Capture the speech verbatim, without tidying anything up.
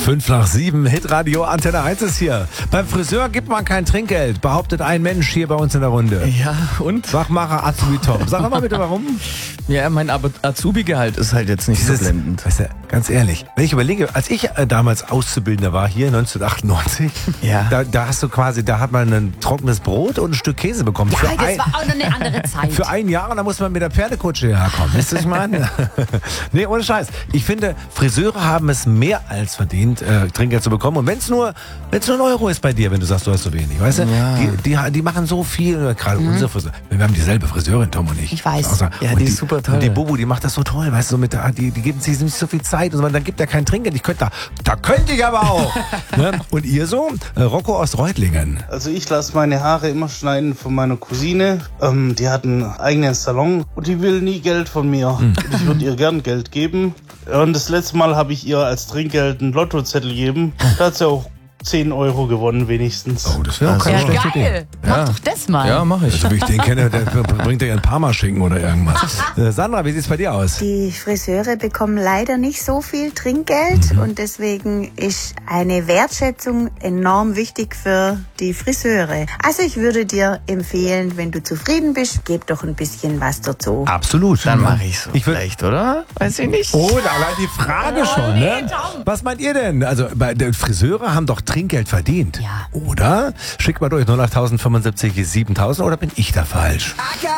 Fünf nach sieben, Hitradio Antenne eins ist hier. Beim Friseur gibt man kein Trinkgeld, behauptet ein Mensch hier bei uns in der Runde. Ja, und? Sachmacher Azubi Tom. Sag doch mal bitte, warum? Ja, mein Ab- Azubi-Gehalt ist halt jetzt nicht Dieses, so blendend. Weißt du, ganz ehrlich, wenn ich überlege, als ich äh, damals Auszubildender war, hier neunzehnhundertachtundneunzig, Ja. da, da hast du quasi, da hat man ein trockenes Brot und ein Stück Käse bekommen. Ja, für das ein, war auch noch eine andere Zeit. Für ein Jahr und dann muss man mit der Pferdekutsche herkommen. Wisst ihr, was ich meine? Nee, ohne Scheiß. Ich finde, Friseure haben es mehr als verdient, äh, Trinkgeld zu bekommen. Und wenn es nur, wenn's nur ein Euro ist bei dir, wenn du sagst, du hast so wenig, weißt du? Ja. Die, die, die machen so viel, gerade Mhm. unsere Friseure. Wir haben dieselbe Friseurin, Tom und ich. Ich weiß. Außer- Ja, und die ist super toll. Und die Bubu, die macht das so toll, weißt du, so mit der, die, die geben sich nicht so viel Zeit und so, dann gibt er kein Trinkgeld. Ich könnte da, da könnte ich aber auch. Ne? Und ihr so? Äh, Rocco aus Reutlingen. Also ich lasse meine Haare immer schneiden von meiner Cousine. Ähm, die hat einen eigenen Salon und die will nie Geld von mir. Hm. Und ich würde ihr gern Geld geben. Und das letzte Mal habe ich ihr als Trinkgeld einen Lottozettel gegeben. Da hat sie auch zehn Euro gewonnen wenigstens. Oh, das wäre auch keine Ja, schlechte Idee. geil. Mach doch das mal. Ja, mach ich. Also wie ich den kenne, der bringt ja einen Parmaschinken oder irgendwas. Äh, Sandra, wie sieht's bei dir aus? Die Friseure bekommen leider nicht so viel Trinkgeld und deswegen ist eine Wertschätzung enorm wichtig für die Friseure. Also ich würde dir empfehlen, wenn du zufrieden bist, gib doch ein bisschen was dazu. Absolut. Dann mache ich so Ich würd- vielleicht, oder? Weiß ich nicht. Oh, da allein die Frage schon, ne? Was meint ihr denn? Also, bei der Friseure haben doch Trinkgeld verdient. Ja. Oder? Schickt mal durch null acht fünfundsiebzig siebentausend oder bin ich da falsch?